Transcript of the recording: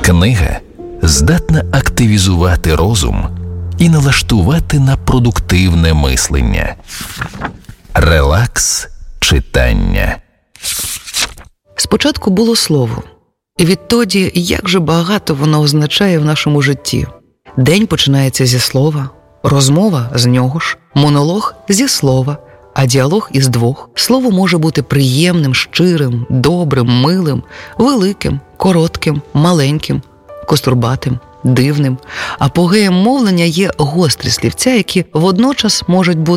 Книга здатна активізувати розум і налаштувати на продуктивне мислення. Релакс читання. Спочатку було слово. І відтоді, як же багато воно означає в нашому житті. День починається зі слова, розмова з нього ж, монолог зі слова, а діалог із двох. Слово може бути приємним, щирим, добрим, милим, великим, коротким, маленьким, кострубатим, дивним. Апогеєм мовлення є гострі слівця, які водночас можуть бути